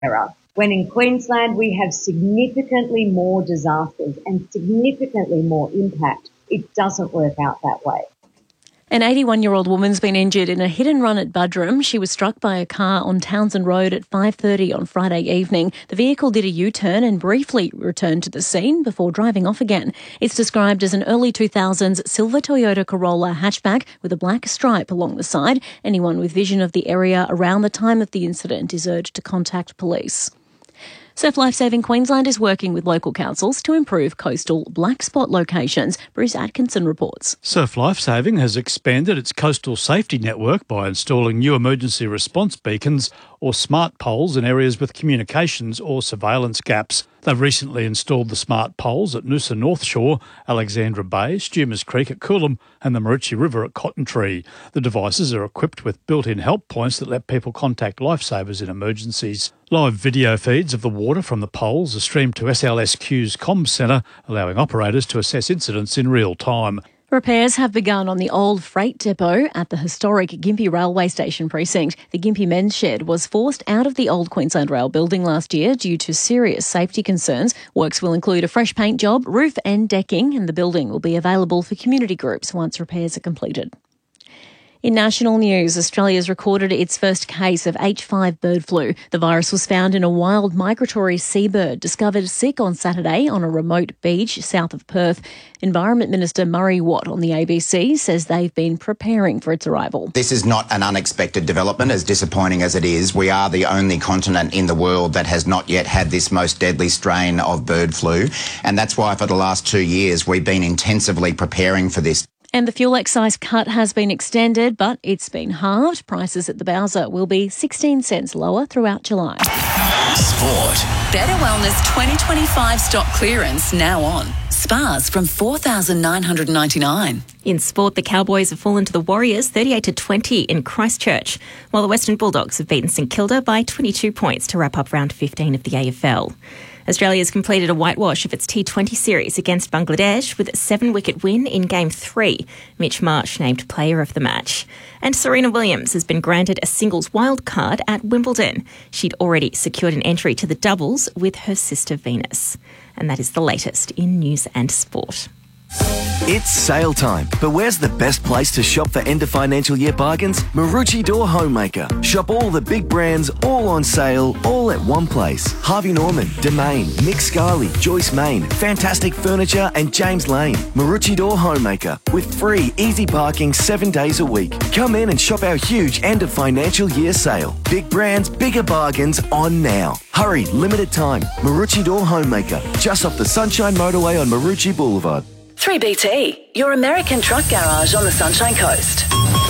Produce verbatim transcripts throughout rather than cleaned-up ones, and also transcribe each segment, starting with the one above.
error. When in Queensland we have significantly more disasters and significantly more impact, it doesn't work out that way. An eighty-one-year-old woman's been injured in a hit and run at Buderim. She was struck by a car on Townsend Road at five thirty on Friday evening. The vehicle did a U-turn and briefly returned to the scene before driving off again. It's described as an early two thousands silver Toyota Corolla hatchback with a black stripe along the side. Anyone with vision of the area around the time of the incident is urged to contact police. Surf Lifesaving Queensland is working with local councils to improve coastal black spot locations. Bruce Atkinson reports. Surf Lifesaving has expanded its coastal safety network by installing new emergency response beacons or smart poles in areas with communications or surveillance gaps. They've recently installed the smart poles at Noosa North Shore, Alexandra Bay, Stumers Creek at Coolum and the Maroochy River at Cotton Tree. The devices are equipped with built-in help points that let people contact lifesavers in emergencies. Live video feeds of the water from the poles are streamed to S L S Q's comms centre, allowing operators to assess incidents in real time. Repairs have begun on the old freight depot at the historic Gympie Railway Station precinct. The Gympie Men's Shed was forced out of the old Queensland Rail building last year due to serious safety concerns. Works will include a fresh paint job, roof and decking, and the building will be available for community groups once repairs are completed. In national news, Australia's recorded its first case of H five bird flu. The virus was found in a wild migratory seabird discovered sick on Saturday on a remote beach south of Perth. Environment Minister Murray Watt on the A B C says they've been preparing for its arrival. This is not an unexpected development, as disappointing as it is. We are the only continent in the world that has not yet had this most deadly strain of bird flu, and that's why for the last two years we've been intensively preparing for this. And the fuel excise cut has been extended, but it's been halved. Prices at the Bowser will be sixteen cents lower throughout July. Sport. Better Wellness twenty twenty-five stock clearance now on. Spas from four thousand nine hundred ninety-nine. In sport, the Cowboys have fallen to the Warriors thirty-eight to twenty in Christchurch, while the Western Bulldogs have beaten St Kilda by twenty-two points to wrap up round fifteen of the A F L. Australia has completed a whitewash of its T twenty series against Bangladesh with a seven-wicket win in Game three. Mitch Marsh named player of the match. And Serena Williams has been granted a singles wildcard at Wimbledon. She'd already secured an entry to the doubles with her sister Venus. And that is the latest in news and sport. It's sale time, but where's the best place to shop for end of financial year bargains? Maroochy Door Homemaker. Shop all the big brands, all on sale, all at one place. Harvey Norman, Domain, Mick Scarley, Joyce Main, Fantastic Furniture and James Lane. Maroochy Door Homemaker with free easy parking seven days a week. Come in and shop our huge end of financial year sale. Big brands, bigger bargains on now. Hurry, limited time. Maroochy Door Homemaker, just off the Sunshine Motorway on Maroochy Boulevard. three B T, your American truck garage on the Sunshine Coast.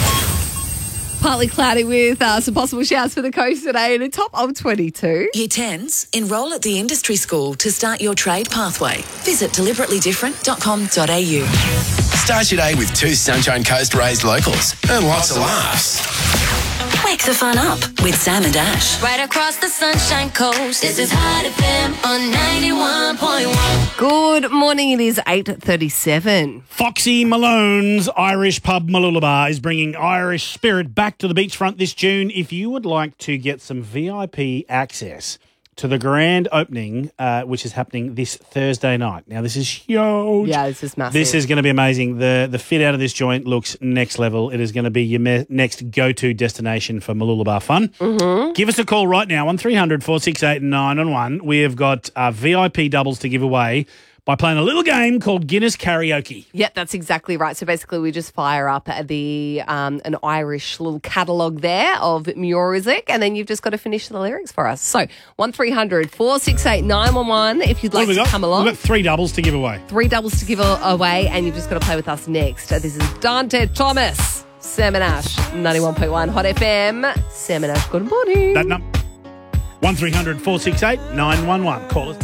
Partly cloudy with uh, some possible showers for the coast today and a top of twenty-two. Year tens, enrol at the industry school to start your trade pathway. Visit deliberately different dot com dot a u. Start your day with two Sunshine Coast raised locals and lots of laughs. Wake the fun up with Sam and Ash. Right across the Sunshine Coast. This is Hot F M on ninety-one point one. Good morning. It is eight thirty-seven. Foxy Malone's Irish Pub Mooloolaba is bringing Irish spirit back to the beachfront this June. If you would like to get some V I P access to the grand opening, uh, which is happening this Thursday night. Now, this is huge. Yeah, this is massive. This is going to be amazing. The the fit out of this joint looks next level. It is going to be your me- next go-to destination for Mooloolaba fun. Mm-hmm. Give us a call right now, one three hundred four six eight nine one one. We have got uh, V I P doubles to give away by playing a little game called Guinness Karaoke. Yep, that's exactly right. So basically we just fire up the um, an Irish little catalogue there of music and then you've just got to finish the lyrics for us. So one three hundred four six eight nine one one if you'd like to got? come along. We've got three doubles to give away. Three doubles to give away and you've just got to play with us next. Uh, This is Dante Thomas, Sam and Ash, ninety-one point one Hot F M. Sam and Ash, good morning. That number, one three hundred four six eight nine one one. Call us.